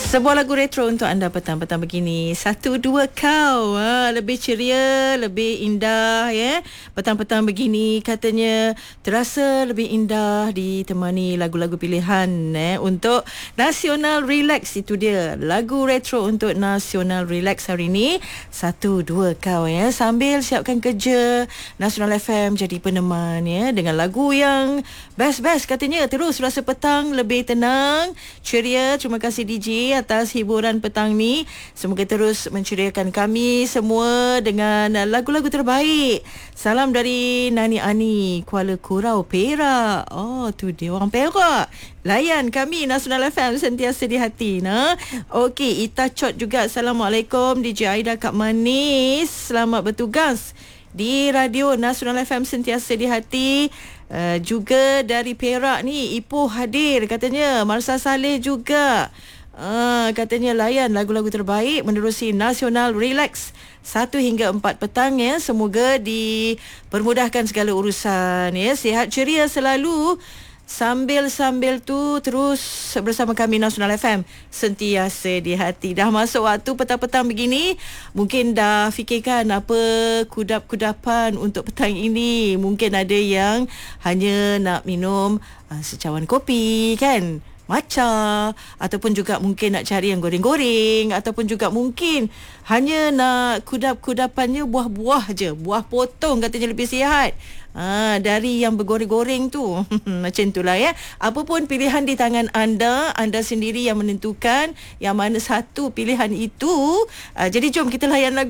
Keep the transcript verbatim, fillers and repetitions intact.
Sebuah lagu retro untuk anda petang-petang begini. Satu dua kau ha, lebih ceria, lebih indah ya. Petang-petang begini katanya terasa lebih indah ditemani lagu-lagu pilihan eh. Untuk Nasional Relax, itu dia lagu retro untuk Nasional Relax hari ini. Satu dua kau ya. Sambil siapkan kerja, Nasional F M jadi peneman ya, dengan lagu yang best-best katanya. Terus rasa petang lebih tenang, ceria. Terima kasih D J atas hiburan petang ni. Semoga terus menceriakan kami semua dengan lagu-lagu terbaik. Salam dari Nani Ani, Kuala Kurau, Perak. Oh, tu dia orang Perak. Layan kami Nasional F M sentiasa di hati. Nah, okey, Ita Chot juga. Assalamualaikum D J Aida Kak Manis. Selamat bertugas di Radio Nasional F M sentiasa di hati. Uh, juga dari Perak ni Ipoh hadir katanya. Marsa Saleh juga. Uh, katanya layan lagu-lagu terbaik menerusi Nasional Relax satu hingga empat petang ya. Semoga dipermudahkan segala urusan ya. Sihat ceria selalu. Sambil-sambil tu terus bersama kami Nasional F M sentiasa di hati. Dah masuk waktu petang-petang begini, mungkin dah fikirkan apa kudap-kudapan untuk petang ini. Mungkin ada yang hanya nak minum uh, secawan kopi kan, matcha, ataupun juga mungkin nak cari yang goreng-goreng, ataupun juga mungkin hanya nak kudap-kudapannya buah-buah je, buah potong katanya lebih sihat. Ah, dari yang bergoreng-goreng tu. Macam itulah ya. Apapun pilihan di tangan anda, anda sendiri yang menentukan yang mana satu pilihan itu. Ah, jadi jom kita layan lagu